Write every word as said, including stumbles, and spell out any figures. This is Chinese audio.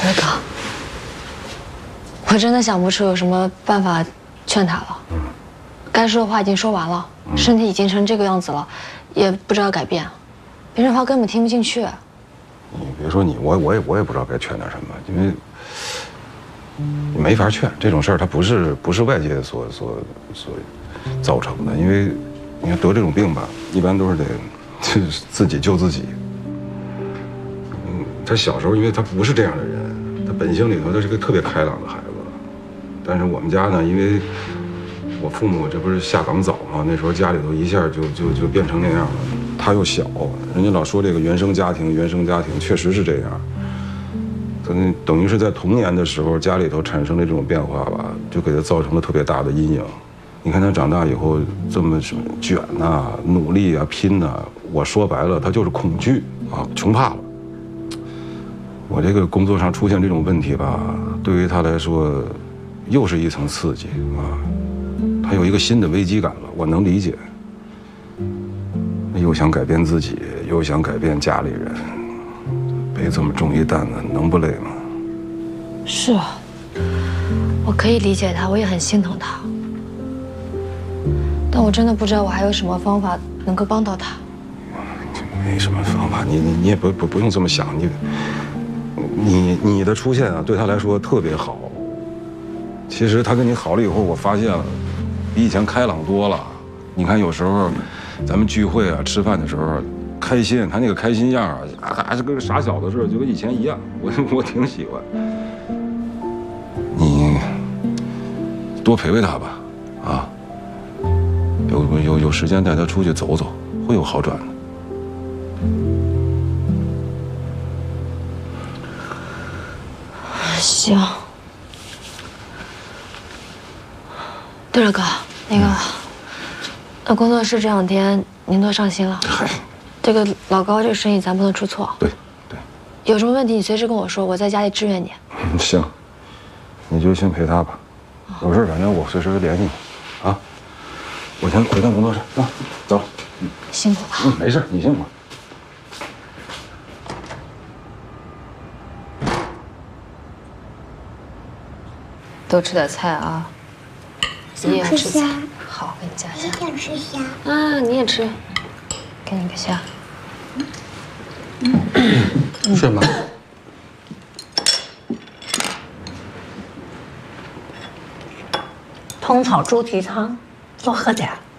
瑞哥，我真的想不出有什么办法劝他了。嗯，该说的话已经说完了，嗯、身体已经成这个样子了，也不知道改变，别人话根本听不进去。 你别说你，我我也我也不知道该劝点什么，因为你没法劝这种事儿，它不是不是外界所所所造成的，因为你看得这种病吧，一般都是得自己救自己。嗯，他小时候因为他不是这样的人，他本性里头他是个特别开朗的孩子，但是我们家呢，因为我父母这不是下岗早嘛，那时候家里头一下就就就变成那样了。他又小，人家老说这个原生家庭，原生家庭确实是这样。可能等于是在童年的时候，家里头产生的这种变化吧，就给他造成了特别大的阴影。你看他长大以后这么什么卷呐、啊、努力啊、拼呐、啊，我说白了，他就是恐惧啊，穷怕了。我这个工作上出现这种问题吧，对于他来说，又是一层刺激啊，他有一个新的危机感了，我能理解。又想改变自己，又想改变家里人，背这么重一担子，能不累吗？ 是啊，我可以理解他，我也很心疼他，但我真的不知道我还有什么方法能够帮到他。 没什么方法，你你你也不不不用这么想，你你你的出现啊，对他来说特别好。其实他跟你好了以后，我发现了，比以前开朗多了。你看有时候。咱们聚会啊，吃饭的时候，开心，他那个开心样啊，还是跟个傻小子似的，就跟以前一样。我我挺喜欢。你多陪陪他吧，啊，有有有时间带他出去走走，会有好转的。 行。对了，哥，那个。嗯那工作室这两天您多上心了。嗨，这个老高这个生意咱不能出错。 对，对。 有什么问题你随时跟我说，我在家里支援你。 嗯，行，你就先陪他吧。有事反正我随时联系你，啊。我先回趟工作室啊，走了。 嗯，辛苦了。 嗯，没事，你辛苦。 多吃点菜啊。你也要吃虾。好，给你夹虾。 我想吃虾。 啊，你也吃，给你个虾。 嗯，睡吗？ 通草猪蹄汤，多喝点。